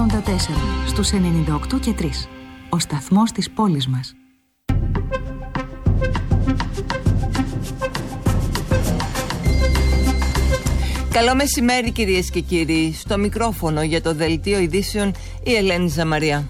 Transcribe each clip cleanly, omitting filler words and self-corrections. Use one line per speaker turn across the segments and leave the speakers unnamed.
στους 98 και 3. Ο σταθμός της πόλης μας.
Καλό μεσημέρι κυρίες και κύριοι. Στο μικρόφωνο για το Δελτίο Ειδήσεων η Ελένη Ζαμαριά.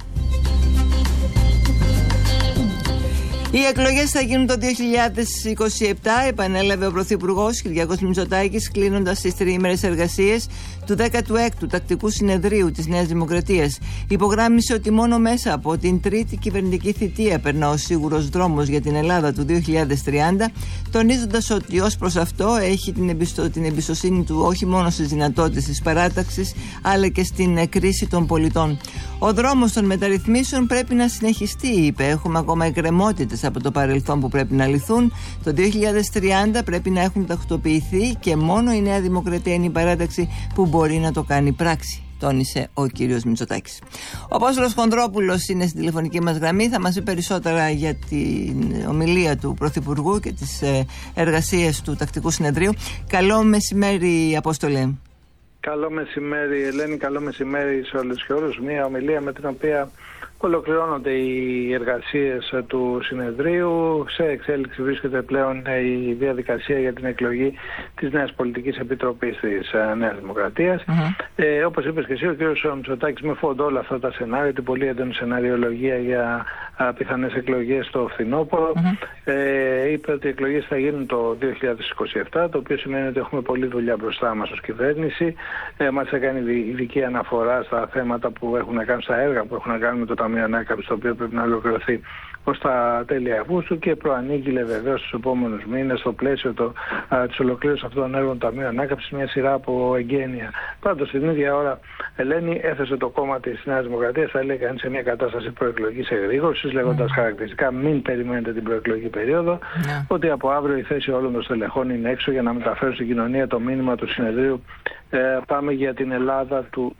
Οι εκλογές θα γίνουν το 2027, επανέλαβε ο Πρωθυπουργός Κυριάκος Μητσοτάκης, κλείνοντας τις τριήμερες εργασίες του 16ου Τακτικού Συνεδρίου της Νέας Δημοκρατίας. Υπογράμμισε ότι μόνο μέσα από την τρίτη κυβερνητική θητεία περνά ο σίγουρος δρόμος για την Ελλάδα του 2030, τονίζοντας ότι ως προς αυτό έχει την εμπιστοσύνη του όχι μόνο στις δυνατότητες της παράταξης, αλλά και στην κρίση των πολιτών. Ο δρόμος των μεταρρυθμίσεων πρέπει να συνεχιστεί, είπε. Έχουμε ακόμα εκκρεμότητες από το παρελθόν που πρέπει να λυθούν. Το 2030 πρέπει να έχουν τακτοποιηθεί και μόνο η Νέα Δημοκρατία είναι η παράταξη που μπορεί να το κάνει πράξη, τόνισε ο κύριος Μητσοτάκης. Ο Απόστολος Χονδρόπουλος είναι στην τηλεφωνική μας γραμμή. Θα μας πει περισσότερα για την ομιλία του Πρωθυπουργού και τις εργασίες του Τακτικού Συνεδρίου. Καλό μεσημέρι, Απόστολε.
Καλό μεσημέρι, Ελένη, καλό μεσημέρι σε όλους και όλους. Μια ομιλία με την οποία ολοκληρώνονται οι εργασίες του συνεδρίου. Σε εξέλιξη βρίσκεται πλέον η διαδικασία για την εκλογή της Νέας Πολιτικής Επιτροπής της Νέας Δημοκρατίας. Όπως είπες και εσύ, ο κ. Μητσοτάκης με φόντο όλα αυτά τα σενάρια, την πολύ έντονη σεναριολογία για πιθανές εκλογές στο φθινόπωρο, είπε ότι οι εκλογές θα γίνουν το 2027, το οποίο σημαίνει ότι έχουμε πολλή δουλειά μπροστά μας ως κυβέρνηση. Μας έκανε ειδική αναφορά στα θέματα που έχουν να κάνουν, στα έργα που έχουν να κάνουν με το Ταμείο Ανάκαμψης, το οποίο πρέπει να ολοκληρωθεί ως τα τέλη Αυγούστου, και προανήγγειλε βεβαίως στους επόμενους μήνες, στο πλαίσιο της ολοκλήρωσης αυτών των έργων του Ταμείου Ανάκαμψης, μια σειρά από εγγένεια. Πάντως, την ίδια ώρα, Ελένη, έθεσε το κόμμα της Νέας Δημοκρατίας, θα έλεγα, σε μια κατάσταση προεκλογικής εγρήγορσης, λέγοντας χαρακτηριστικά: μην περιμένετε την προεκλογική περίοδο, ότι από αύριο η θέση όλων των στελεχών είναι έξω για να μεταφέρουν στην κοινωνία το μήνυμα του συνεδρίου. Πάμε για την Ελλάδα του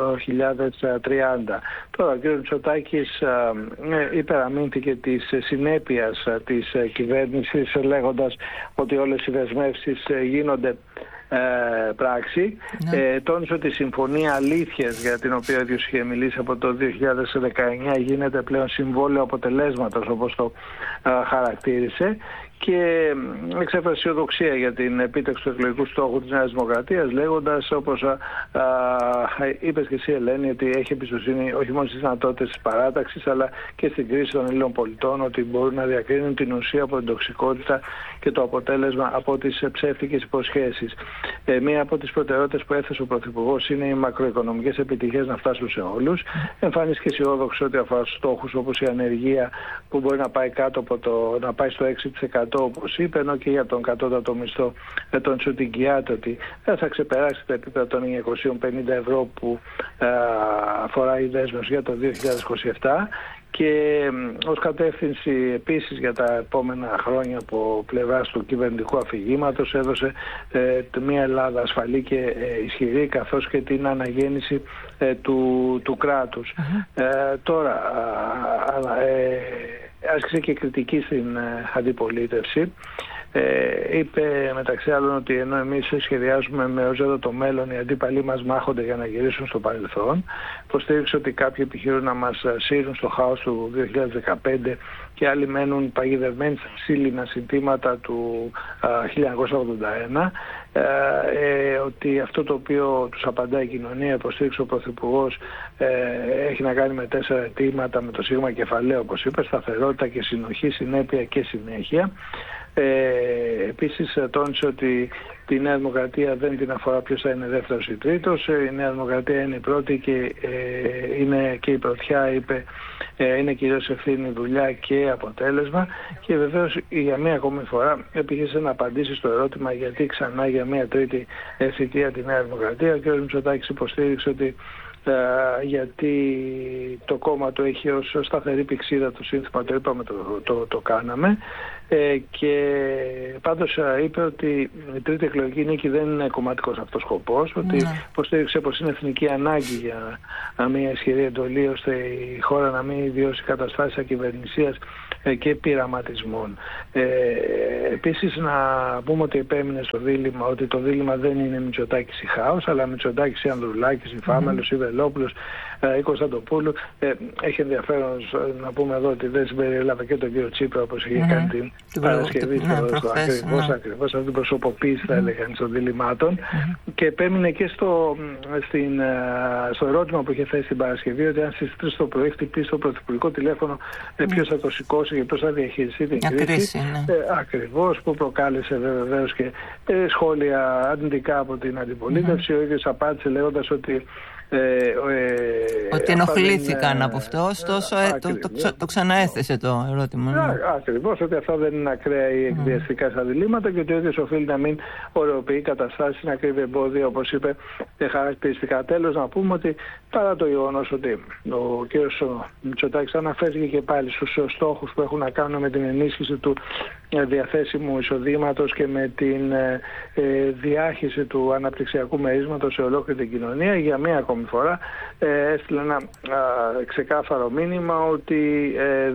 2030. Τώρα, ο κ. Μητσοτάκης υπεραμείνθηκε της συνέπειας της κυβέρνησης, λέγοντας ότι όλες οι δεσμεύσεις γίνονται πράξη. Τόνισε ότι η συμφωνία αλήθειας, για την οποία ο ίδιος είχε μιλήσει από το 2019, γίνεται πλέον συμβόλαιο αποτελέσματος, όπως το χαρακτήρισε, και εξέφρασε αισιοδοξία για την επίτευξη του εκλογικού στόχου της Νέας Δημοκρατίας, λέγοντας, όπως είπες και εσύ, Ελένη, ότι έχει εμπιστοσύνη όχι μόνο στις δυνατότητες της παράταξης, αλλά και στην κρίση των Ελλήνων πολιτών, ότι μπορούν να διακρίνουν την ουσία από την τοξικότητα και το αποτέλεσμα από τις ψεύτικες υποσχέσεις. Μία από τις προτεραιότητες που έθεσε ο Πρωθυπουργός είναι οι μακροοικονομικές επιτυχίες να φτάσουν σε όλους. Εμφανίστηκε αισιόδοξο ότι αφορά στόχους όπως η ανεργία, που μπορεί να πάει κάτω από να πάει στο 6%, όπως είπε, ενώ και για τον κατώτατο μισθό τον Τσουτικιάτε ότι θα ξεπεράσει τα επίπεδα των 950 ευρώ που αφορά η δέσμευση για το 2027. Και ως κατεύθυνση επίσης για τα επόμενα χρόνια από πλευράς του κυβερνητικού αφηγήματος έδωσε μια Ελλάδα ασφαλή και ισχυρή, καθώς και την αναγέννηση του κράτους. Τώρα άσκησε και κριτική στην αντιπολίτευση. Είπε μεταξύ άλλων ότι ενώ εμείς σχεδιάζουμε με οζέδο το μέλλον, οι αντίπαλοι μας μάχονται για να γυρίσουν στο παρελθόν. Υποστήριξε ότι κάποιοι επιχειρούν να μας σύρουν στο χάος του 2015 και άλλοι μένουν παγιδευμένοι στα ξύλινα συνθήματα του 1981. Ότι αυτό το οποίο τους απαντά η κοινωνία, υποστήριξε ο Πρωθυπουργός, έχει να κάνει με 4 αιτήματα, με το σίγμα κεφαλαίο, όπως είπε: σταθερότητα και συνοχή, συνέπεια και συνέχεια. Επίσης τόνισε ότι τη Νέα Δημοκρατία δεν την αφορά ποιος θα είναι δεύτερος ή τρίτος. Η Νέα Δημοκρατία είναι η πρώτη και είναι και η πρωτιά, είπε, είναι κυρίως ευθύνη, δουλειά και αποτέλεσμα. Και βεβαίως για μία ακόμη φορά επιχείρησε να απαντήσει στο ερώτημα γιατί ξανά για μία τρίτη θητεία τη Νέα Δημοκρατία. Ο κ. Μητσοτάκης υποστήριξε ότι γιατί το κόμμα του έχει ως σταθερή πηξίδα το σύνθημα, το είπαμε, το κάναμε, και πάντως είπε ότι η τρίτη εκλογική νίκη δεν είναι κομματικός αυτός σκοπός, ότι υποστήριξε πως είναι εθνική ανάγκη για μια ισχυρή εντολή ώστε η χώρα να μην βιώσει καταστάσεις ακυβερνησίας και πειραματισμών. Επίσης να πούμε ότι επέμεινε στο δίλημμα, ότι το δίλημμα δεν είναι Μητσοτάκης ή Χάος, αλλά Μητσοτάκης ή Ανδρουλάκης ή Φάμελος ή Βελόπουλος Βελόπουλος ή Κωνσταντοπούλου. Έχει ενδιαφέρον να πούμε εδώ ότι δεν συμπεριέλαβε και τον κύριο Τσίπρα, όπως είχε κάνει την Παρασκευή ακριβώς αυτή την προσωποποίηση, θα έλεγαν, των διλημάτων. Και επέμεινε και στο ερώτημα που είχε θέσει την Παρασκευή, ότι αν στις 3 το πρωί χτυπήσει το πρωθυπουργικό τηλέφωνο, ποιος θα το σηκώσει και ποιος θα διαχειριστεί την κρίση. Ακριβώς, που προκάλεσε βεβαίως και σχόλια αρνητικά από την αντιπολίτευση. Ο ίδιος απάντησε λέγοντας ότι
ενοχλήθηκαν από αυτό, ωστόσο το ξαναέθεσε το ερώτημα.
Ακριβώς, ότι αυτά δεν είναι ακραία ή εκβιαστικά σαν διλήμματα και ότι ο ίδιος οφείλει να μην ωρεοποιεί καταστάσεις, να κρύβει εμπόδια, όπως είπε, χαρακτηριστικά. Τέλος, να πούμε ότι παρά το γεγονός ότι ο κ. Μητσοτάκης αναφέρθηκε και πάλι στους στόχους που έχουν να κάνουν με την ενίσχυση του διαθέσιμου εισοδήματος και με την διάχυση του αναπτυξιακού μερίσματος σε ολόκληρη την κοινωνία, για μία ακόμη φορά έστειλε ένα ξεκάθαρο μήνυμα ότι,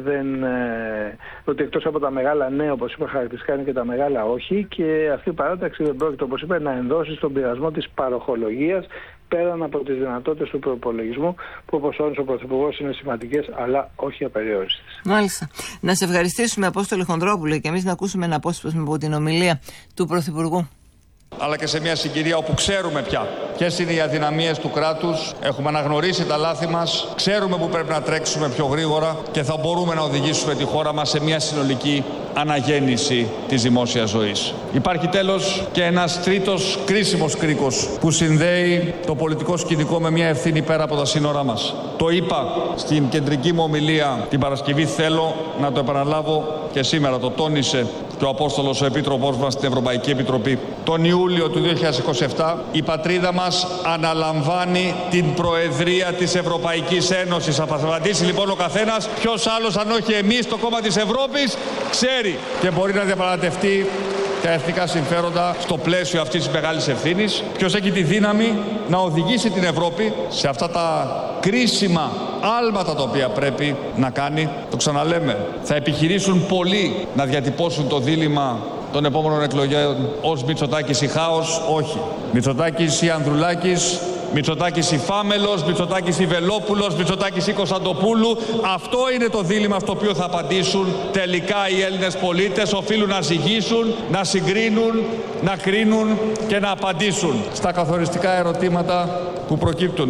ότι εκτός από τα μεγάλα ναι, όπως είπα, χαρακτηριστικά είναι και τα μεγάλα όχι, και αυτή η παράταξη δεν πρόκειται, όπως είπα, να ενδώσει στον πειρασμό της παροχολογίας πέραν από τις δυνατότητες του προϋπολογισμού, που όπως όρισε ο Πρωθυπουργός είναι σημαντικές, αλλά όχι απεριόριστες.
Μάλιστα. Να σε ευχαριστήσουμε, Απόστολε Χονδρόπουλε, και εμείς να ακούσουμε ένα απόσπασμα από την ομιλία του Πρωθυπουργού.
Αλλά και σε μια συγκυρία όπου ξέρουμε πια ποιες είναι οι αδυναμίες του κράτους, έχουμε αναγνωρίσει τα λάθη μας, ξέρουμε που πρέπει να τρέξουμε πιο γρήγορα και θα μπορούμε να οδηγήσουμε τη χώρα μας σε μια συνολική αναγέννηση της δημόσιας ζωής. Υπάρχει τέλος και ένας τρίτος κρίσιμος κρίκος που συνδέει το πολιτικό σκηνικό με μια ευθύνη πέρα από τα σύνορά μας. Το είπα στην κεντρική μου ομιλία την Παρασκευή, θέλω να το επαναλάβω και σήμερα, το τόνισε και ο Απόστολος ο Επίτροπός μας στην Ευρωπαϊκή Επιτροπή. Τον Ιούλιο του 2027 η πατρίδα μας αναλαμβάνει την Προεδρία της Ευρωπαϊκής Ένωσης. Θα απαντήσει λοιπόν ο καθένας, ποιος άλλος αν όχι εμείς, το κόμμα της Ευρώπης, ξέρει και μπορεί να διαπραγματευτεί τα εθνικά συμφέροντα στο πλαίσιο αυτής της μεγάλης ευθύνης. Ποιος έχει τη δύναμη να οδηγήσει την Ευρώπη σε αυτά τα κρίσιμα άλματα τα οποία πρέπει να κάνει. Το ξαναλέμε, θα επιχειρήσουν πολλοί να διατυπώσουν το δίλημμα των επόμενων εκλογών ως Μητσοτάκης ή χάος. Όχι. Μητσοτάκης ή Ανδρουλάκης, Μητσοτάκης ή Φάμελος, Μητσοτάκης ή Βελόπουλος, Μητσοτάκης ή Κωνσταντοπούλου. Αυτό είναι το δίλημμα στο οποίο θα απαντήσουν τελικά οι Έλληνες πολίτες. Οφείλουν να ζυγίσουν, να συγκρίνουν, να κρίνουν και να απαντήσουν στα καθοριστικά ερωτήματα που προκύπτουν.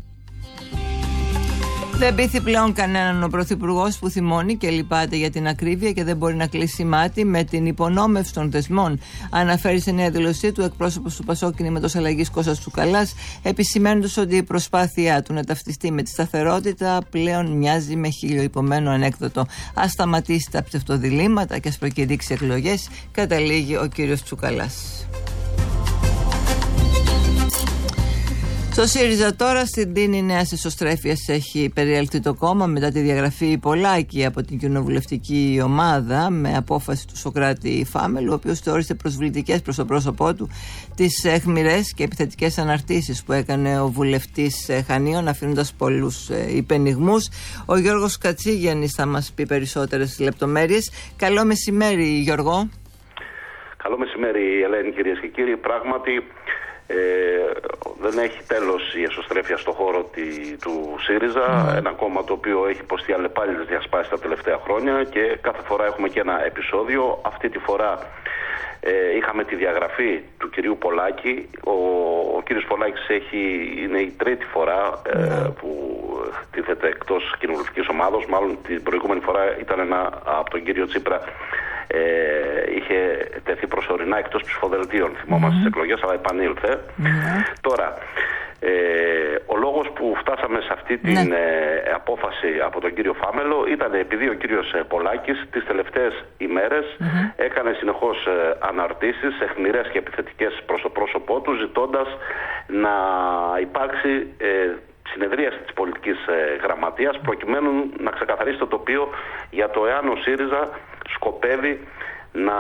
Δεν πείθει πλέον κανέναν ο Πρωθυπουργός που θυμώνει και λυπάται για την ακρίβεια και δεν μπορεί να κλείσει μάτι με την υπονόμευση των θεσμών. Αναφέρει σε νέα δήλωσή του εκπρόσωπος του ΠΑΣΟΚ Κινήματος Αλλαγής Κώστας Τσουκαλάς, επισημαίνοντας ότι η προσπάθειά του να ταυτιστεί με τη σταθερότητα πλέον μοιάζει με χιλιοϊπωμένο ανέκδοτο. Ας σταματήσει τα ψευτοδιλήμματα και ας προκηρύξει εκλογές, καταλήγει ο κύριος Τσουκαλάς. Στο ΣΥΡΙΖΑ τώρα, στην τίνη νέας εσωστρέφειας έχει περιέλθει το κόμμα μετά τη διαγραφή Πολάκη από την κοινοβουλευτική ομάδα με απόφαση του Σωκράτη Φάμελου, ο οποίος θεώρησε προσβλητικές προς το πρόσωπό του τις αιχμηρές και επιθετικές αναρτήσεις που έκανε ο βουλευτής Χανίων, αφήνοντας πολλούς υπενιγμούς. Ο Γιώργος Κατσίγιαννης θα μας πει περισσότερες λεπτομέρειες. Καλό μεσημέρι, Γιώργο.
Καλό μεσημέρι, Ελένη, κυρίες και κύριοι. Πράγματι, δεν έχει τέλος η εσωστρέφεια στο χώρο του ΣΥΡΙΖΑ, ένα κόμμα το οποίο έχει υποστεί αλλεπάλληλες διασπάσεις τα τελευταία χρόνια και κάθε φορά έχουμε και ένα επεισόδιο. Αυτή τη φορά είχαμε τη διαγραφή του κυρίου Πολάκη. Ο κύριος Πολάκης είναι η τρίτη φορά που τίθεται εκτός κοινοβουλευτικής ομάδος. Μάλλον την προηγούμενη φορά ήταν από τον κύριο Τσίπρα, είχε τεθεί προσωρινά εκτός ψηφοδελτίων, θυμόμαστε τις εκλογές, αλλά επανήλθε. Τώρα, ο λόγος που φτάσαμε σε αυτή την απόφαση από τον κύριο Φάμελο ήταν επειδή ο κύριος Πολάκης τις τελευταίες ημέρες έκανε συνεχώς αναρτήσεις αιχμηρές και επιθετικές προς το πρόσωπό του, ζητώντας να υπάρξει συνεδρίαση της πολιτικής γραμματείας προκειμένου να ξεκαθαρίσει το τοπίο για το εάν ο ΣΥΡΙΖΑ σκοπεύει να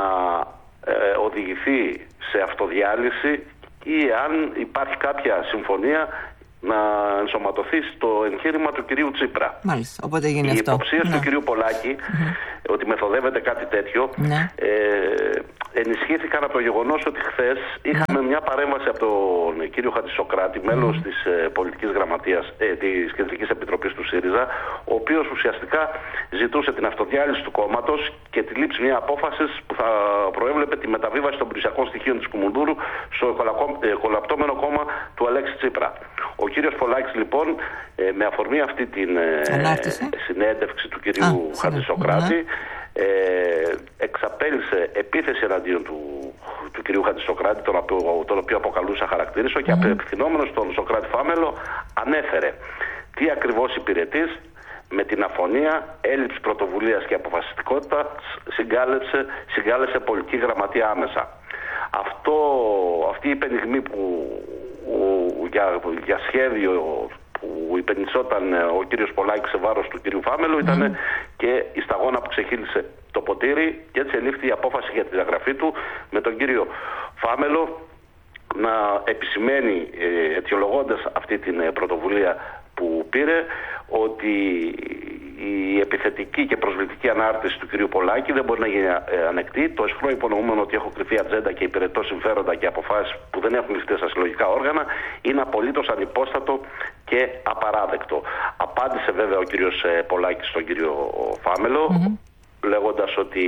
οδηγηθεί σε αυτοδιάλυση ή αν υπάρχει κάποια συμφωνία να ενσωματωθεί στο εγχείρημα του κυρίου Τσίπρα.
Μάλιστα, οπότε γίνει
η
αυτό.
υποψία του κυρίου Πολάκη ότι μεθοδεύεται κάτι τέτοιο ενισχύθηκαν από το γεγονός ότι χθες είχαμε μια παρέμβαση από τον κύριο Χατζησοκράτη, μέλος της πολιτικής γραμματείας της Κεντρικής Επιτροπής του ΣΥΡΙΖΑ, ο οποίος ουσιαστικά ζητούσε την αυτοδιάλυση του κόμματος και τη λήψη μια απόφαση που θα προέβλεπε τη μεταβίβαση των περιουσιακών στοιχείων της Κουμουνδούρου στο κολαπτώμενο κόμμα του Αλέξη Τσίπρα. Ο κύριος Πολάκης λοιπόν με αφορμή αυτή την συνέντευξη του κυρίου Χατζησοκράτη εξαπέλυσε επίθεση εναντίον του κυρίου Χατζησοκράτη, τον οποίο αποκαλούσε χαρακτήριστο, και απευθυνόμενος στον Σοκράτη Φάμελο ανέφερε τι ακριβώς υπηρετείς, με την αφωνία, έλλειψη πρωτοβουλίας και αποφασιστικότητα συγκάλεσε πολιτική γραμματεία άμεσα. Αυτή η υπενιγμή για σχέδιο που υπενισόταν ο κύριος Πολάκης σε βάρος του κύριου Φάμελου ήταν και η σταγόνα που ξεχύλισε το ποτήρι, και έτσι ελήφθη η απόφαση για τη διαγραφή του, με τον κύριο Φάμελο να επισημαίνει, αιτιολογώντας αυτή την πρωτοβουλία που πήρε, ότι η επιθετική και προσβλητική ανάρτηση του κυρίου Πολάκη δεν μπορεί να γίνει ανεκτή. Το αισχρό υπονοούμενο ότι έχω κρυφή ατζέντα και υπηρετώ συμφέροντα και αποφάσεις που δεν έχουν ληφθεί στα συλλογικά όργανα είναι απολύτως ανυπόστατο και απαράδεκτο. Απάντησε βέβαια ο κύριος Πολάκης στον κύριο Φάμελο, λέγοντας ότι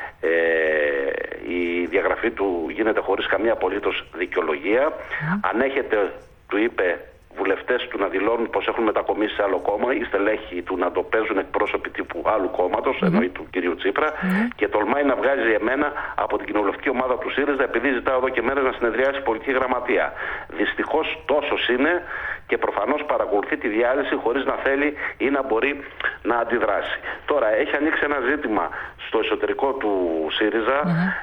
η διαγραφή του γίνεται χωρίς καμία απολύτως δικαιολογία. Αν έχετε, του είπε, βουλευτές του να δηλώνουν πως έχουν μετακομίσει σε άλλο κόμμα ή στελέχη του να το παίζουν εκπρόσωποι τύπου άλλου κόμματος, εννοεί του κυρίου Τσίπρα, και τολμάει να βγάζει εμένα από την κοινοβουλευτική ομάδα του ΣΥΡΙΖΑ επειδή ζητάω εδώ και μέρες να συνεδριάσει η πολιτική γραμματεία. Δυστυχώς τόσος είναι και προφανώς παρακολουθεί τη διάλυση χωρίς να θέλει ή να μπορεί να αντιδράσει. Τώρα έχει ανοίξει ένα ζήτημα στο εσωτερικό του ΣΥΡΙΖΑ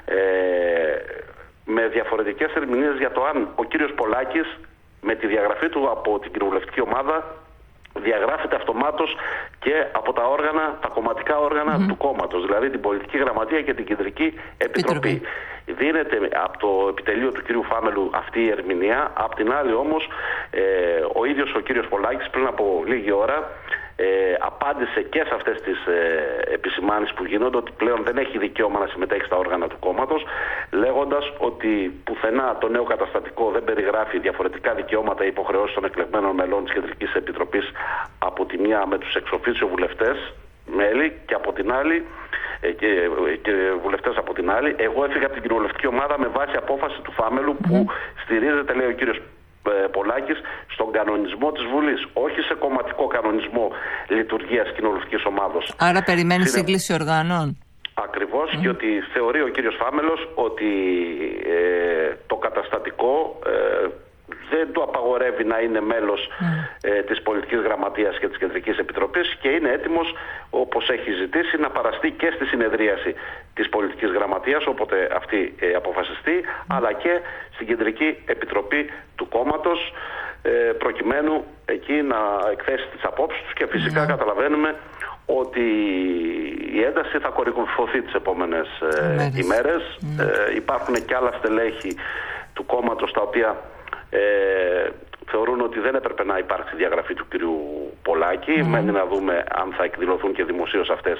με διαφορετικές ερμηνείες για το αν ο κύριος Πολάκης με τη διαγραφή του από την κοινοβουλευτική ομάδα διαγράφεται αυτομάτως και από τα όργανα, τα κομματικά όργανα του κόμματος, δηλαδή την πολιτική γραμματεία και την κεντρική επιτροπή. Δίνεται από το επιτελείο του κυρίου Φάμελου αυτή η ερμηνεία. Απ' την άλλη όμως ο ίδιος ο κύριος Πολάκης πριν από λίγη ώρα απάντησε και σε αυτές τις επισημάνσεις που γίνονται ότι πλέον δεν έχει δικαίωμα να συμμετέχει στα όργανα του κόμματος, λέγοντας ότι πουθενά το νέο καταστατικό δεν περιγράφει διαφορετικά δικαιώματα ή υποχρεώσεις των εκλεγμένων μελών της Κεντρικής Επιτροπής από τη μια με τους εξοφίσιο βουλευτές μέλη και από την άλλη και βουλευτές από την άλλη. Εγώ έφυγα από την κοινοβουλευτική ομάδα με βάση απόφαση του Φάμελου που στηρίζεται, λέει ο κύριος Πολάκης, στον κανονισμό της Βουλής, όχι σε κομματικό κανονισμό λειτουργίας κοινοβουλευτικής ομάδος.
Άρα περιμένει σύγκληση οργάνων.
Ακριβώς, και ότι θεωρεί ο κύριος Φάμελος ότι το καταστατικό δεν του απαγορεύει να είναι μέλος της πολιτικής γραμματείας και της Κεντρικής Επιτροπής και είναι έτοιμος, όπως έχει ζητήσει, να παραστεί και στη συνεδρίαση της πολιτικής γραμματείας όποτε αυτή αποφασιστεί, αλλά και στην Κεντρική Επιτροπή του κόμματος, προκειμένου εκεί να εκθέσει τις απόψεις τους, και φυσικά καταλαβαίνουμε ότι η ένταση θα κορυφωθεί τις επόμενες ημέρες. Υπάρχουν και άλλα στελέχη του κόμματος τα οποία θεωρούν ότι δεν έπρεπε να υπάρξει διαγραφή του κυρίου Πολάκη. Μένει να δούμε αν θα εκδηλωθούν και δημοσίως αυτές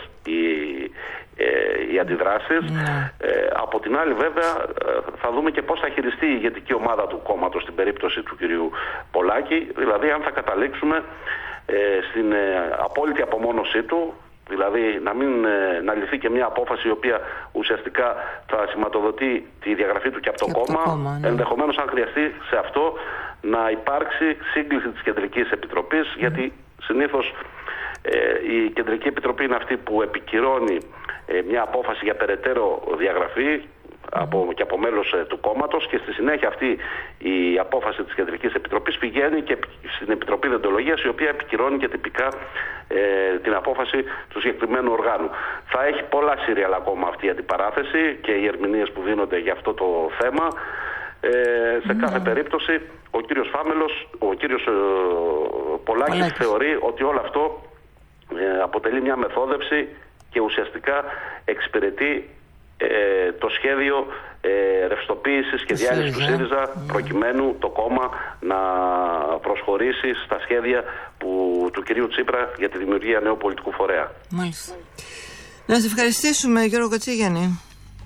οι αντιδράσεις. Από την άλλη βέβαια θα δούμε και πώς θα χειριστεί η ηγετική ομάδα του κόμματος στην περίπτωση του κυρίου Πολάκη, δηλαδή αν θα καταλήξουμε στην απόλυτη απομόνωσή του, δηλαδή να ληφθεί και μια απόφαση η οποία ουσιαστικά θα σηματοδοτεί τη διαγραφή του και από το κόμμα, ενδεχομένως αν χρειαστεί σε αυτό να υπάρξει σύγκληση της Κεντρικής Επιτροπής, γιατί συνήθως η Κεντρική Επιτροπή είναι αυτή που επικυρώνει μια απόφαση για περαιτέρω διαγραφή και από μέλος του κόμματος, και στη συνέχεια αυτή η απόφαση της Κεντρικής Επιτροπής πηγαίνει και στην Επιτροπή Δεοντολογίας, η οποία επικυρώνει και τυπικά την απόφαση του συγκεκριμένου οργάνου. Θα έχει πολλά σύριαλ ακόμα αυτή η αντιπαράθεση και οι ερμηνείες που δίνονται για αυτό το θέμα. Σε κάθε περίπτωση ο κύριος Φάμελος, ο κύριος Πολάκης θεωρεί ότι όλο αυτό αποτελεί μια μεθόδευση και ουσιαστικά εξυπηρετεί το σχέδιο ρευστοποίησης και διάλυσης του ΣΥΡΙΖΑ, προκειμένου το κόμμα να προσχωρήσει στα σχέδια του κυρίου Τσίπρα για τη δημιουργία νέου πολιτικού φορέα.
Μάλιστα. Να σας ευχαριστήσουμε, Γιώργο Κατσίγιαννη.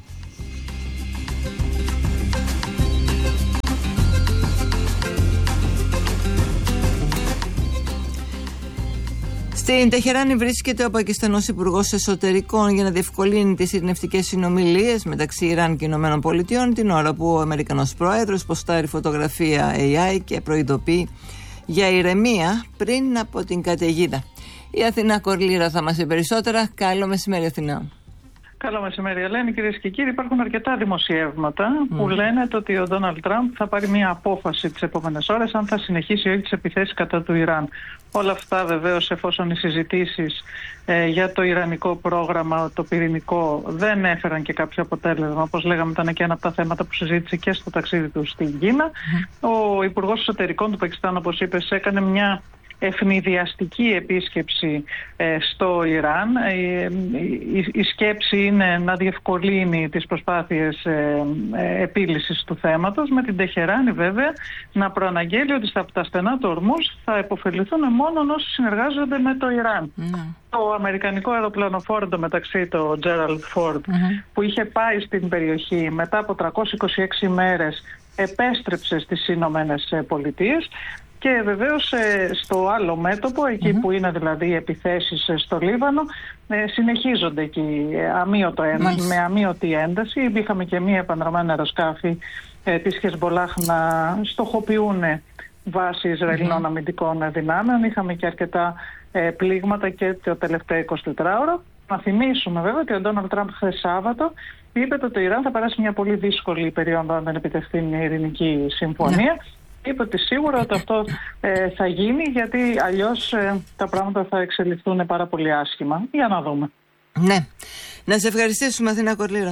Στην Τεχεράνη βρίσκεται ο Πακιστανός Υπουργός Εσωτερικών για να διευκολύνει τις ειρηνευτικές συνομιλίες μεταξύ Ιράν και Ηνωμένων Πολιτειών, την ώρα που ο Αμερικανός Πρόεδρος ποστάρει φωτογραφία AI και προειδοποιεί για ηρεμία πριν από την καταιγίδα. Η Αθηνά Κορλήρα θα μας πει περισσότερα. Καλό μεσημέρι, Αθηνά.
Καλό μεσημέρι, Ελένη. Κυρίες και κύριοι, υπάρχουν αρκετά δημοσιεύματα που λένε ότι ο Ντόναλντ Τραμπ θα πάρει μια απόφαση τις επόμενες ώρες αν θα συνεχίσει ή όχι τις επιθέσεις κατά του Ιράν. Όλα αυτά βεβαίως, εφόσον οι συζητήσεις για το ιρανικό πρόγραμμα, το πυρηνικό, δεν έφεραν και κάποιο αποτέλεσμα. Όπως λέγαμε, ήταν και ένα από τα θέματα που συζήτησε και στο ταξίδι του στην Κίνα. Ο Υπουργός Εσωτερικών του Πακιστάν, όπως είπες, έκανε μια ευνηδιαστική επίσκεψη στο Ιράν. Η σκέψη είναι να διευκολύνει τις προσπάθειες επίλυσης του θέματος, με την Τεχεράνη βέβαια να προαναγγέλει ότι από τα στενά του Ορμούζ θα επωφεληθούν μόνο όσοι συνεργάζονται με το Ιράν. Το αμερικανικό αεροπλανοφόρο, μεταξύ το Gerald Ford, που είχε πάει στην περιοχή μετά από 326 μέρες, επέστρεψε στις Ηνωμένες Πολιτείες. Και βεβαίως στο άλλο μέτωπο, εκεί που είναι δηλαδή οι επιθέσεις στο Λίβανο, συνεχίζονται εκεί με αμύωτη ένταση. Είχαμε και μία επανδρομένα αεροσκάφη της Χεσμπολάχ να στοχοποιούν βάσει Ισραηλινών αμυντικών δυνάμεων. Είχαμε και αρκετά πλήγματα και το τελευταίο 24ωρο. Να θυμίσουμε βέβαια ότι ο Ντόναλντ Τραμπ χθες Σάββατο είπε ότι το Ιράν θα περάσει μια πολύ δύσκολη περίοδο αν δεν επιτευχθεί μια ειρηνική συμφωνία. Είπε ότι σίγουρα ότι αυτό θα γίνει, γιατί αλλιώς τα πράγματα θα εξελιχθούν πάρα πολύ άσχημα. Για να δούμε.
Ναι. Να σε ευχαριστήσουμε, Αθηνά Κορλήρα.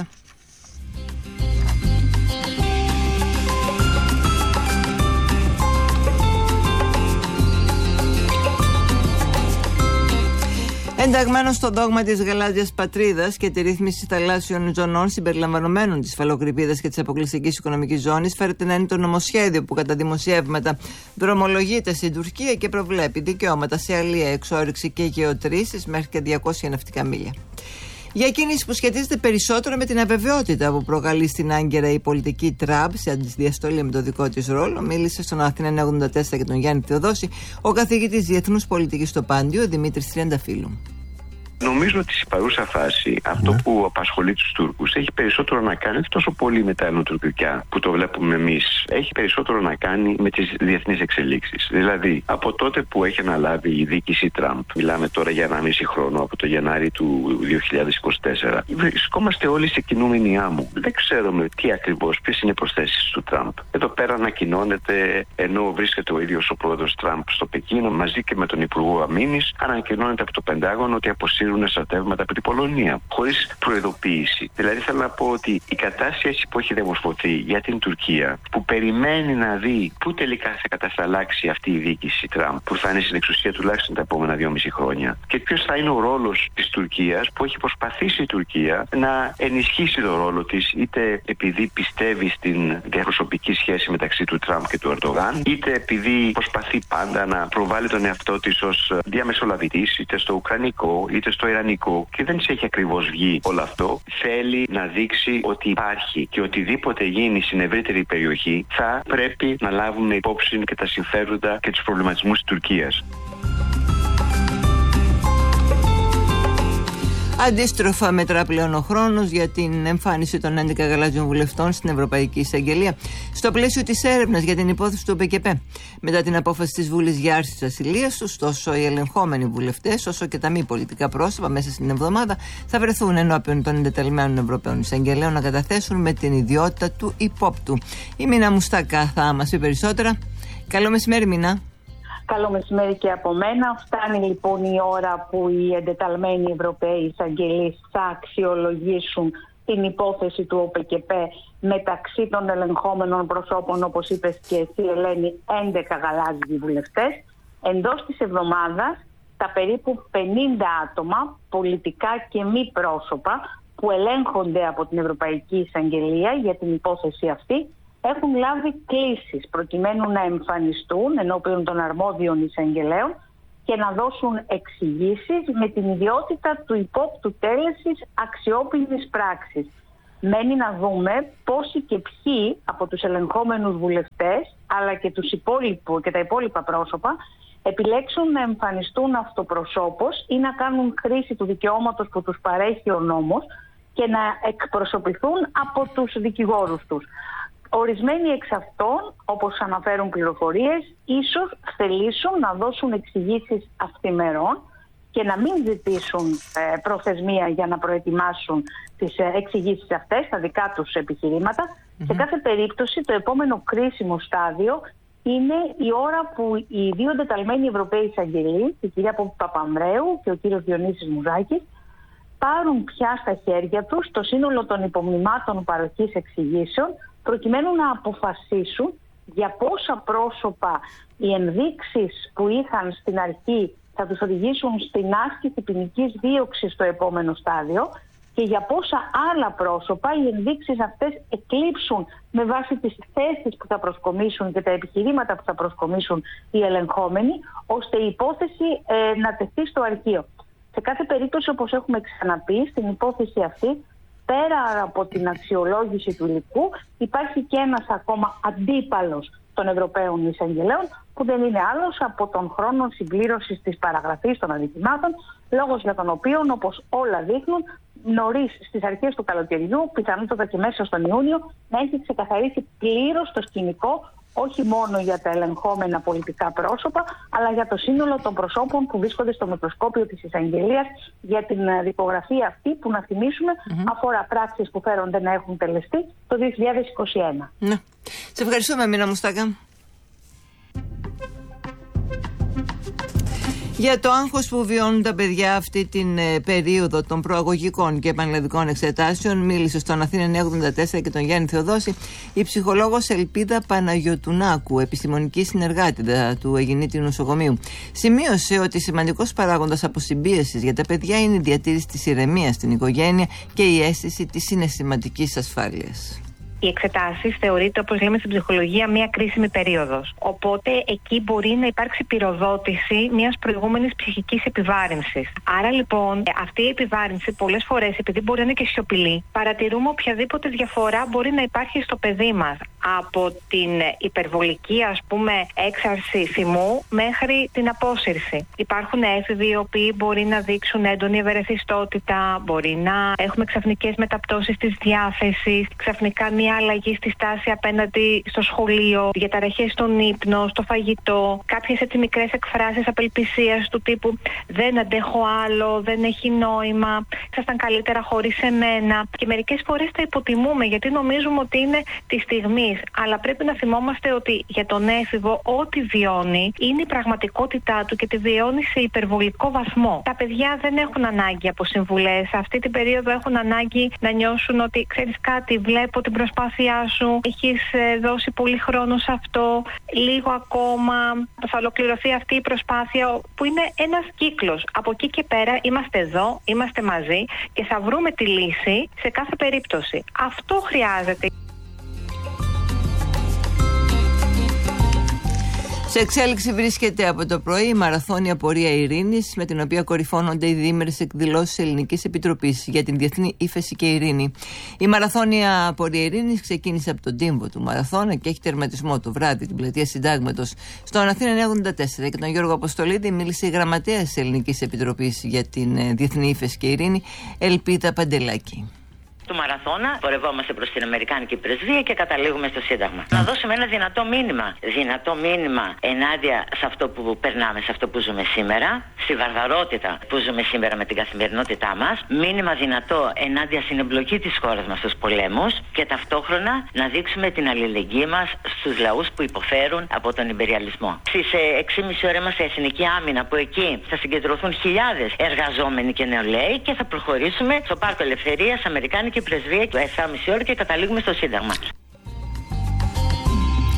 Ενταγμένο στο δόγμα της γαλάζιας πατρίδας και τη ρύθμιση θαλάσσιων ζωνών συμπεριλαμβανομένων της υφαλοκρηπίδας και της αποκλειστικής οικονομικής ζώνης, φέρεται να είναι το νομοσχέδιο που κατά δημοσιεύματα δρομολογείται στην Τουρκία και προβλέπει δικαιώματα σε αλεία, εξόρυξη και γεωτρήσεις μέχρι και 200 ναυτικά μίλια. Για κίνηση που σχετίζεται περισσότερο με την αβεβαιότητα που προκαλεί στην Άγκυρα η πολιτική Τραμπ σε αντιδιαστολή με το δικό της ρόλο, μίλησε στον Αθήνα 94 και τον Γιάννη Θεοδόση ο καθηγητής Διεθνούς Πολιτικής στο Πάντιο, Δημήτρης Τριανταφύλου.
Νομίζω ότι στην παρούσα φάση αυτό που απασχολεί τους Τούρκους έχει περισσότερο να κάνει, όχι τόσο πολύ με τα ελληνοτουρκικά που το βλέπουμε εμείς, έχει περισσότερο να κάνει με τις διεθνείς εξελίξεις. Δηλαδή, από τότε που έχει αναλάβει η διοίκηση Τραμπ, μιλάμε τώρα για 1,5 χρόνο, από το Γενάρη του 2024, βρισκόμαστε όλοι σε κινούμενη άμμο. Δεν ξέρουμε τι ακριβώς, ποιες είναι οι προσθέσεις του Τραμπ. Εδώ πέρα ανακοινώνεται, ενώ βρίσκεται ο ίδιος ο πρόεδρος Τραμπ στο Πεκίνο, μαζί και με τον Υπουργό Αμήνης, ανακοινώνεται από το Πεντάγωνο ότι αποσύρουν στρατεύματα από την Πολωνία, χωρίς προειδοποίηση. Δηλαδή, θέλω να πω ότι η κατάσταση που έχει δημορφωθεί για την Τουρκία, που περιμένει να δει πού τελικά θα κατασταλάξει αυτή η διοίκηση Τραμπ, που θα είναι στην εξουσία τουλάχιστον τα επόμενα 2,5 χρόνια, και ποιος θα είναι ο ρόλος της Τουρκίας, που έχει προσπαθήσει η Τουρκία να ενισχύσει τον ρόλο της, είτε επειδή πιστεύει στην διαπροσωπική σχέση μεταξύ του Τραμπ και του Ερντογάν, είτε επειδή προσπαθεί πάντα να προβάλλει τον εαυτό της ως διαμεσολαβητής, είτε στο ουκρανικό, είτε στο Ιρανικό, και δεν της έχει ακριβώς βγει όλο αυτό. Θέλει να δείξει ότι υπάρχει και οτιδήποτε γίνει στην ευρύτερη περιοχή θα πρέπει να λάβουμε υπόψη και τα συμφέροντα και τους προβληματισμούς της Τουρκίας.
Αντίστροφα μετρά πλέον ο χρόνος για την εμφάνιση των 11 γαλάζιων βουλευτών στην Ευρωπαϊκή Εισαγγελία στο πλαίσιο της έρευνας για την υπόθεση του ΟΠΕΚΕΠ. Μετά την απόφαση της Βουλής για άρση της ασυλίας τους, τόσο οι ελεγχόμενοι βουλευτές όσο και τα μη πολιτικά πρόσωπα μέσα στην εβδομάδα θα βρεθούν ενώπιον των εντεταλμένων Ευρωπαίων Εισαγγελέων να καταθέσουν με την ιδιότητα του υπόπτου. Η Μίνα Μουστάκα θα μας πει περισσότερα. Καλό μεσημέρι, Μίνα.
Καλό μεσημέρι και από μένα. Φτάνει λοιπόν η ώρα που οι εντεταλμένοι Ευρωπαίοι εισαγγελείς θα αξιολογήσουν την υπόθεση του ΟΠΕΚΕΠ μεταξύ των ελεγχόμενων προσώπων, όπως είπες και εσύ, Ελένη, 11 γαλάζιοι βουλευτές. Εντός της εβδομάδας τα περίπου 50 άτομα, πολιτικά και μη πρόσωπα, που ελέγχονται από την Ευρωπαϊκή Εισαγγελία για την υπόθεση αυτή έχουν λάβει κλήσεις προκειμένου να εμφανιστούν ενώπιον των αρμόδιων εισαγγελέων και να δώσουν εξηγήσεις με την ιδιότητα του υπόπτου τέλεσης αξιόπινης πράξης. Μένει να δούμε πόσοι και ποιοι από τους ελεγχόμενους βουλευτές αλλά και τα υπόλοιπα πρόσωπα επιλέξουν να εμφανιστούν αυτοπροσώπως ή να κάνουν χρήση του δικαιώματος που τους παρέχει ο νόμος και να εκπροσωπηθούν από τους δικηγόρους τους. Ορισμένοι εξ αυτών, όπως αναφέρουν πληροφορίες, ίσως θελήσουν να δώσουν εξηγήσεις αυθημερών και να μην ζητήσουν προθεσμία για να προετοιμάσουν τις εξηγήσεις αυτές, τα δικά τους επιχειρήματα. Σε κάθε περίπτωση, το επόμενο κρίσιμο στάδιο είναι η ώρα που οι δύο εντεταλμένοι Ευρωπαίοι εισαγγελείς, η κυρία Παπανδρέου και ο κύριος Διονύσης Μουζάκης, πάρουν πια στα χέρια τους το σύνολο των υπομνημάτων παροχής εξηγήσεων, προκειμένου να αποφασίσουν για πόσα πρόσωπα οι ενδείξεις που είχαν στην αρχή θα τους οδηγήσουν στην άσκηση ποινικής δίωξης στο επόμενο στάδιο και για πόσα άλλα πρόσωπα οι ενδείξεις αυτές εκλείψουν με βάση τις θέσεις που θα προσκομίσουν και τα επιχειρήματα που θα προσκομίσουν οι ελεγχόμενοι, ώστε η υπόθεση να τεθεί στο αρχείο. Σε κάθε περίπτωση, όπως έχουμε ξαναπεί, στην υπόθεση αυτή, πέρα από την αξιολόγηση του υλικού, υπάρχει και ένας ακόμα αντίπαλος των Ευρωπαίων εισαγγελέων, που δεν είναι άλλος από τον χρόνο συμπλήρωσης της παραγραφής των αδικημάτων, λόγος για τον οποίο, όπως όλα δείχνουν, νωρίς στις αρχές του καλοκαιριού, πιθανότατα και μέσα στον Ιούνιο, να έχει ξεκαθαρίσει πλήρως το σκηνικό, όχι μόνο για τα ελεγχόμενα πολιτικά πρόσωπα, αλλά για το σύνολο των προσώπων που βρίσκονται στο μικροσκόπιο της εισαγγελίας για την δικογραφία αυτή, που να θυμίσουμε αφορά πράξεις που φέρονται να έχουν τελεστεί το 2021.
Ναι. Σε ευχαριστούμε, Μίνα Μουστάκα. Για το άγχος που βιώνουν τα παιδιά αυτή την περίοδο των προαγωγικών και επανελλαδικών εξετάσεων μίλησε στον Αθήνα 984 και τον Γιάννη Θεοδόση η ψυχολόγος Ελπίδα Παναγιωτουνάκου, επιστημονική συνεργάτητα του Αιγινήτη Νοσοκομείου. Σημείωσε ότι σημαντικός παράγοντας αποσυμπίεσης για τα παιδιά είναι η διατήρηση της ηρεμίας στην οικογένεια και η αίσθηση της συναισθηματικής ασφάλειας.
Οι εξετάσεις θεωρείται, όπως λέμε στην ψυχολογία, μια κρίσιμη περίοδος. Οπότε εκεί μπορεί να υπάρξει πυροδότηση μιας προηγούμενης ψυχικής επιβάρυνσης. Άρα λοιπόν αυτή η επιβάρυνση πολλές φορές, επειδή μπορεί να είναι και σιωπηλή, παρατηρούμε οποιαδήποτε διαφορά μπορεί να υπάρχει στο παιδί μας. Από την υπερβολική, έξαρση θυμού μέχρι την απόσυρση. Υπάρχουν έφηβοι οι οποίοι μπορεί να δείξουν έντονη ευερεθιστότητα, μπορεί να έχουμε ξαφνικές μεταπτώσεις της διάθεσης, ξαφνικά μια αλλαγή στη στάση απέναντι στο σχολείο, διαταραχές στον ύπνο, στο φαγητό, κάποιες έτσι μικρές εκφράσεις απελπισίας του τύπου «δεν αντέχω άλλο, δεν έχει νόημα, θα ήταν καλύτερα χωρίς εμένα». Και μερικές φορές τα υποτιμούμε γιατί νομίζουμε ότι είναι τη στιγμή. Αλλά πρέπει να θυμόμαστε ότι για τον έφηβο ό,τι βιώνει είναι η πραγματικότητά του και τη βιώνει σε υπερβολικό βαθμό. Τα παιδιά δεν έχουν ανάγκη από συμβουλές. Αυτή την περίοδο έχουν ανάγκη να νιώσουν ότι ξέρεις κάτι, βλέπω την προσπάθειά σου, έχεις δώσει πολύ χρόνο σε αυτό, λίγο ακόμα, θα ολοκληρωθεί αυτή η προσπάθεια που είναι ένας κύκλος. Από εκεί και πέρα είμαστε εδώ, είμαστε μαζί και θα βρούμε τη λύση σε κάθε περίπτωση. Αυτό χρειάζεται.
Σε εξέλιξη βρίσκεται από το πρωί η μαραθώνια πορεία ειρήνης, με την οποία κορυφώνονται οι διήμερες εκδηλώσεις Ελληνικής Επιτροπής για την Διεθνή Ύφεση και Ειρήνη. Η μαραθώνια πορεία ειρήνης ξεκίνησε από τον τύμβο του Μαραθώνα και έχει τερματισμό το βράδυ την πλατεία Συντάγματος. Στον Αθήνα 984 και τον Γιώργο Αποστολίδη μίλησε η γραμματέας της Ελληνικής Επιτροπής για την Διεθνή Ύφεση και Ειρήνη, Ελπίδα Παντελάκη.
Του Μαραθώνα πορευόμαστε προς την Αμερικάνικη Πρεσβεία και καταλήγουμε στο Σύνταγμα. Να δώσουμε ένα δυνατό μήνυμα ενάντια σε αυτό που περνάμε, σε αυτό που ζούμε σήμερα, στη βαρβαρότητα που ζούμε σήμερα με την καθημερινότητά μας. Μήνυμα δυνατό ενάντια στην εμπλοκή της χώρας μας στους πολέμους και ταυτόχρονα να δείξουμε την αλληλεγγύη μας στους λαούς που υποφέρουν από τον υπεριαλισμό. Στις 6.30 ώρα είμαστε Εθνική Άμυνα, που εκεί θα συγκεντρωθούν χιλιάδες εργαζόμενοι και νεολαίοι και θα προχωρήσουμε στο Πάρκο Ελευθερίας, Αμερικάνικη Πρεσβεία, 7.30 ώρα και καταλήγουμε στο Σύνταγμα.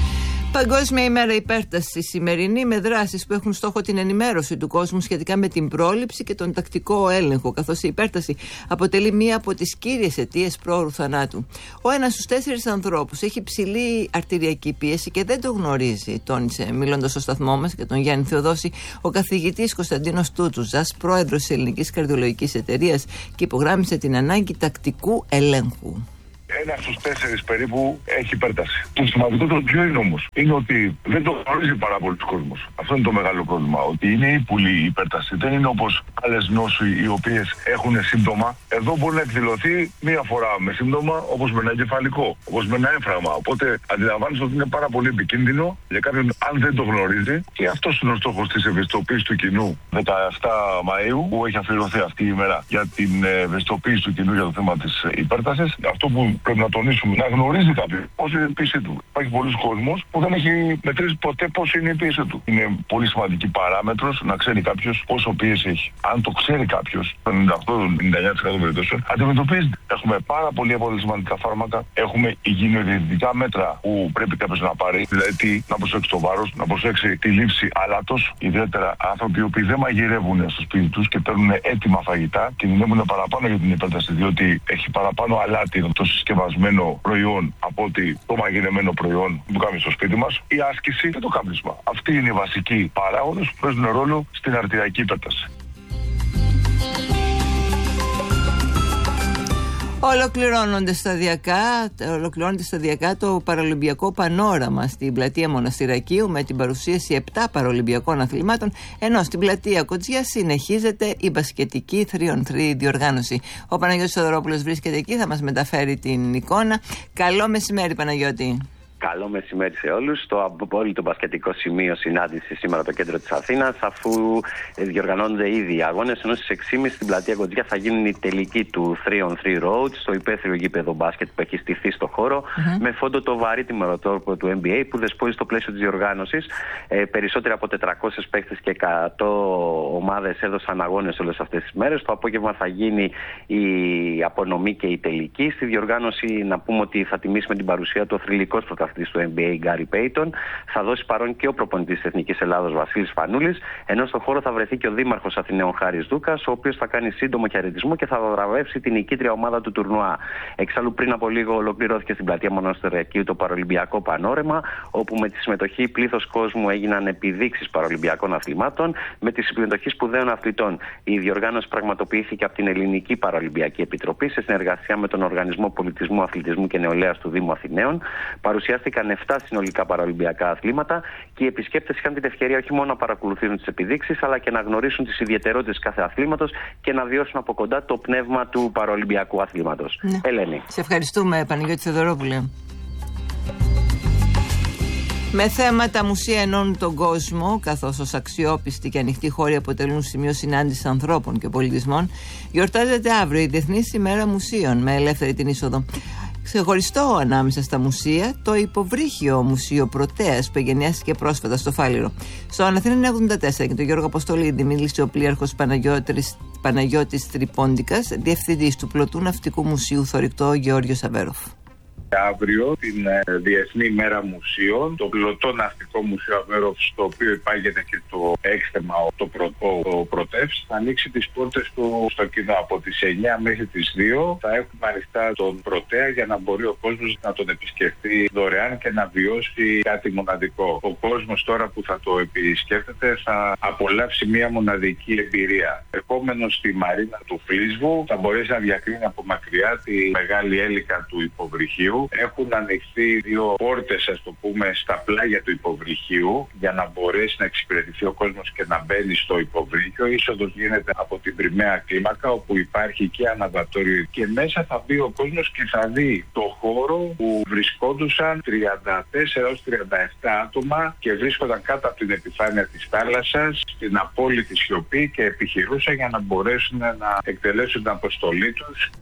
Παγκόσμια ημέρα υπέρταση σημερινή, με δράσεις που έχουν στόχο την ενημέρωση του κόσμου σχετικά με την πρόληψη και τον τακτικό έλεγχο, καθώς η υπέρταση αποτελεί μία από τις κύριες αιτίες πρόωρου θανάτου. Ο ένας στους 4 ανθρώπους έχει υψηλή αρτηριακή πίεση και δεν το γνωρίζει, τόνισε μιλώντας στο σταθμό μας και τον Γιάννη Θεοδόση ο καθηγητής Κωνσταντίνος Τούτσουζας, πρόεδρος της Ελληνικής Καρδιολογικής Εταιρείας, και υπογράμμισε την ανάγκη τακτικού ελέγχου.
Ένας στους 4 περίπου έχει υπέρταση. Το σημαντικότερο ποιο είναι όμως? Είναι ότι δεν το γνωρίζει πάρα πολύ ο κόσμος. Αυτό είναι το μεγάλο πρόβλημα. Ότι είναι ύπουλη η υπέρταση. Δεν είναι όπως άλλες νόσοι οι οποίες έχουν σύμπτωμα. Εδώ μπορεί να εκδηλωθεί μία φορά με σύμπτωμα, όπως με ένα εγκεφαλικό, όπως με ένα έμφραγμα. Οπότε αντιλαμβάνεσαι ότι είναι πάρα πολύ επικίνδυνο για κάποιον αν δεν το γνωρίζει. Και αυτός είναι ο στόχος της ευαισθητοποίησης του κοινού 17 Μαΐου, που έχει αφιερωθεί αυτή η ημέρα για την ευαισθητοποίηση του κοινού για το θέμα της υπέρτασης. Αυτό που πρέπει να τονίσουμε, να γνωρίζει κάποιος πώς είναι η πίεση του. Υπάρχει πολλοί κόσμος που δεν έχει μετρήσει ποτέ πώς είναι η πίεση του. Είναι πολύ σημαντική παράμετρος να ξέρει κάποιος πόσο πίεση έχει. Αν το ξέρει κάποιος, το 98-99% των περιπτώσεων αντιμετωπίζεται. Έχουμε πάρα πολύ αποτελεσματικά φάρμακα, έχουμε υγιεινοδιαιτητικά μέτρα που πρέπει κάποιος να πάρει. Δηλαδή, να προσέξει το βάρος, να προσέξει τη λήψη αλάτος. Ιδιαίτερα άνθρωποι οι οποίοι δεν μαγειρεύουν στο σπίτι τους και παίρνουν έτοιμα φαγητά, κινδυνεύουν παραπάνω για την υπέρταση, διότι έχει παραπάνω αλάτι το συσκευασμένο προϊόν από ότι το μαγειρεμένο προϊόν που κάνουμε στο σπίτι μας. Η άσκηση και το κάπνισμα. Αυτοί είναι οι βασικοί παράγοντες που παίζουν ρόλο στην αρτηριακή υπέρταση.
Ολοκληρώνεται σταδιακά το παραολυμπιακό πανόραμα στην πλατεία Μοναστηρακίου με την παρουσίαση 7 παραολυμπιακών αθλημάτων, ενώ στην πλατεία Κοτζιά συνεχίζεται η μπασκετική 3on3 διοργάνωση. Ο Παναγιώτης Θοδωρόπουλος βρίσκεται εκεί, θα μας μεταφέρει την εικόνα. Καλό μεσημέρι, Παναγιώτη.
Καλό μεσημέρι σε όλους. Το απόλυτο μπασκετικό σημείο συνάντηση σήμερα το κέντρο της Αθήνας, αφού διοργανώνονται ήδη οι αγώνες, ενώ στις 6.30 στην πλατεία Κοντζιά θα γίνουν η τελική του 3on3 Road στο υπαίθριο γήπεδο μπάσκετ που έχει στηθεί στο χώρο, με φόντο το βαρύ τιμωροτόρπο του NBA που δεσπόζει στο πλαίσιο της διοργάνωσης. Περισσότεροι από 400 παίκτες και 100 ομάδες έδωσαν αγώνες όλες αυτές τις μέρες. Το απόγευμα θα γίνει η απονομή και η τελική. Στη διοργάνωση να πούμε ότι θα τιμήσουμε την παρουσία του θρυλικός πρωταθλητής του NBA Γκάρι Πέιτον. Θα δώσει παρόν και ο προπονητής της Εθνικής Ελλάδος Βασίλης Φανούλης, ενώ στον χώρο θα βρεθεί και ο Δήμαρχος Αθηναίων Χάρης Δούκας, ο οποίος θα κάνει σύντομο χαιρετισμό και θα βραβεύσει την νικήτρια ομάδα του τουρνουά. Εξάλλου, πριν από λίγο ολοκληρώθηκε στην πλατεία Μοναστηρακίου το παραολυμπιακό πανόρεμα, όπου με τη συμμετοχή πλήθος κόσμου έγιναν επιδείξεις παραολυμπιακών αθλημάτων με τη συμμετοχή σπουδαίων αθλητών. Η διοργάνωση πραγματοποιήθηκε από την Ελληνική Παραολυμπιακή Επιτροπή σε συνεργασία με τον Οργανισμό Πολιτισμού, Αθλητισμού και Νεολαίας του Δήμου Αθηναίων. Παρουσιάστηκαν 7 συνολικά παραολυμπιακά αθλήματα και οι επισκέπτες είχαν την ευκαιρία όχι μόνο να παρακολουθήσουν τις επιδείξεις, αλλά και να γνωρίσουν τις ιδιαιτερότητες κάθε αθλήματος και να βιώσουν από κοντά το πνεύμα του παραολυμπιακού αθλήματος. Ναι. Ελένη.
Σε ευχαριστούμε, Παναγιώτη Θεοδωρόπουλε. Με θέματα μουσεία ενώνουν τον κόσμο, καθώς ως αξιόπιστοι και ανοιχτοί χώροι αποτελούν σημείο συνάντησης ανθρώπων και πολιτισμών, γιορτάζεται αύριο η Διεθνής ημέρα μουσείων με ελεύθερη την είσοδο. Ξεχωριστό ανάμεσα στα μουσεία, το υποβρύχιο Μουσείο Πρωτέας που εγενιάστηκε πρόσφατα στο Φάληρο. Στο Αθήνα 84 και τον Γιώργο Αποστολίδη μίλησε ο πλοίαρχος Παναγιώτης Τρυπόντικας, διευθυντής του Πλωτού Ναυτικού Μουσείου Θωρηκτό Γεώργιος Αβέροφ.
Αύριο, την Διεθνή ημέρα μουσείων, το Πλωτό Ναυτικό Μουσείο Αβέροφ, στο οποίο υπάγεται και το έκθεμα, το Πρωτεύς, θα ανοίξει τις πόρτες του στο κοινό. Από τις 9 μέχρι τις 2 θα έχουμε ανοιχτά τον Πρωτέα για να μπορεί ο κόσμος να τον επισκεφτεί δωρεάν και να βιώσει κάτι μοναδικό. Ο κόσμος τώρα που θα το επισκέφτεται θα απολαύσει μια μοναδική εμπειρία. Επόμενος στη Μαρίνα του Φλίσβου θα μπορέσει να διακρίνει από μακριά τη μεγάλη έλικα του υποβρυχίου. Έχουν ανοιχθεί 2 πόρτες, ας το πούμε, στα πλάγια του υποβρυχίου για να μπορέσει να εξυπηρετηθεί ο κόσμος και να μπαίνει στο υποβρύχιο. Η είσοδος γίνεται από την πριμαία κλίμακα, όπου υπάρχει και αναβατόριο, και μέσα θα μπει ο κόσμος και θα δει το χώρο που βρισκόντουσαν 34 έως 37 άτομα και βρίσκονταν κάτω από την επιφάνεια της θάλασσας στην απόλυτη σιωπή και επιχειρούσαν για να μπορέσουν να εκτελέσουν την αποστολή τους.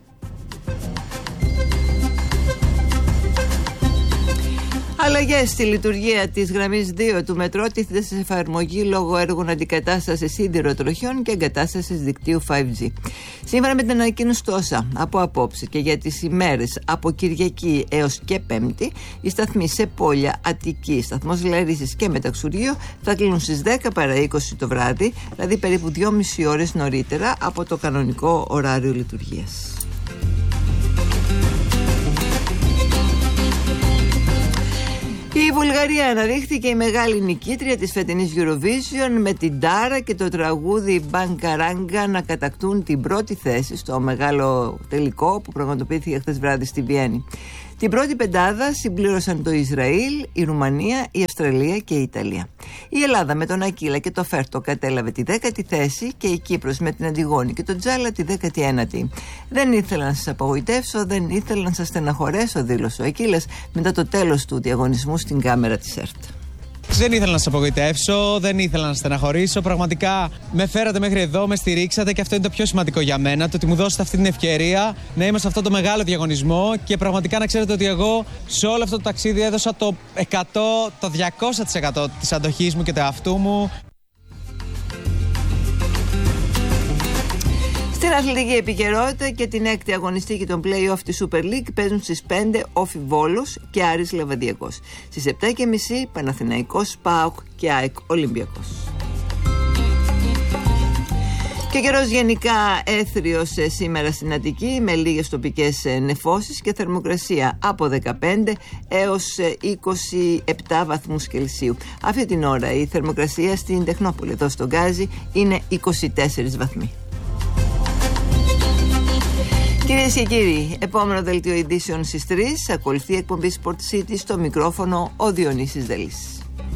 Αλλαγές στη λειτουργία της γραμμής 2 του μετρό τίθεται σε εφαρμογή λόγω έργων αντικατάστασης σιδηροτροχιών και εγκατάστασης δικτύου 5G. Σύμφωνα με την ανακοίνωση του ΩΣΑ, από απόψε και για τις ημέρες από Κυριακή έως και Πέμπτη, οι σταθμοί σε Πόλια, Αττική, σταθμός Λαρίσης και Μεταξουργείο θα κλείνουν στις 10 παρά 20 το βράδυ, δηλαδή περίπου 2,5 ώρες νωρίτερα από το κανονικό ωράριο λειτουργίας. Η Βουλγαρία αναδείχθηκε η μεγάλη νικήτρια της φετινής Eurovision με την Τάρα και το τραγούδι Μπανκαράγκα να κατακτούν την πρώτη θέση στο μεγάλο τελικό που πραγματοποιήθηκε χθες βράδυ στη Βιέννη. Την πρώτη πεντάδα συμπλήρωσαν το Ισραήλ, η Ρουμανία, η Αυστραλία και η Ιταλία. Η Ελλάδα με τον Ακύλα και το Φέρτο κατέλαβε τη 10η θέση και η Κύπρος με την Αντιγόνη και τον Τζάλα τη 19η. Δεν ήθελα να σας απογοητεύσω, δεν ήθελα να σας στεναχωρέσω, δήλωσε ο Ακύλας μετά το τέλος του διαγωνισμού στην κάμερα της ΕΡΤ.
Δεν ήθελα να σας απογοητεύσω, δεν ήθελα να σας στεναχωρήσω. Πραγματικά με φέρατε μέχρι εδώ, με στηρίξατε και αυτό είναι το πιο σημαντικό για μένα. Το ότι μου δώσετε αυτή την ευκαιρία να είμαι σε αυτό το μεγάλο διαγωνισμό και πραγματικά να ξέρετε ότι εγώ σε όλο αυτό το ταξίδι έδωσα το 100, το 200% της αντοχής μου και του εαυτού μου.
Στην αθλητική επικαιρότητα και την 6η αγωνιστική των play-off της Super League παίζουν στις 5 Όφι Βόλος και Άρης Λεβαδιακός. Στις 7.30 Παναθηναϊκός ΠΑΟΚ και ΑΕΚ Ολυμπιακός. Και καιρός γενικά έθριος σήμερα στην Αττική με λίγες τοπικές νεφώσεις και θερμοκρασία από 15 έως 27 βαθμούς Κελσίου. Αυτή την ώρα η θερμοκρασία στην Τεχνόπολη εδώ στον Γκάζι είναι 24 βαθμοί. Κυρίες και κύριοι, επόμενο δελτίο ειδήσεων στις 3, ακολουθεί εκπομπή Sport City, στο μικρόφωνο ο Διονύσης Δελής.